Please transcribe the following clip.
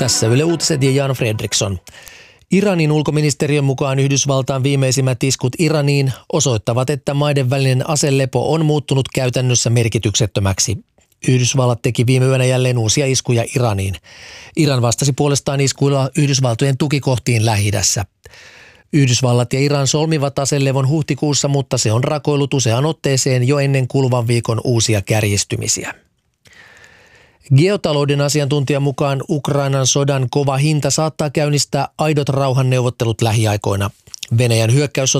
Tässä Yle Uutiset ja Jan Fredriksson. Iranin ulkoministeriön mukaan Yhdysvaltain viimeisimmät iskut Iraniin osoittavat, että maiden välinen aselepo on muuttunut käytännössä merkityksettömäksi. Yhdysvallat teki viime yönä jälleen uusia iskuja Iraniin. Iran vastasi puolestaan iskuilla Yhdysvaltojen tukikohtiin Lähi-idässä. Yhdysvallat ja Iran solmivat aselevon huhtikuussa, mutta se on rakoillut useaan otteeseen jo ennen kuluvan viikon uusia kärjistymisiä. Geotalouden asiantuntijan mukaan Ukrainan sodan kova hinta saattaa käynnistää aidot rauhanneuvottelut lähiaikoina. Venäjän hyökkäys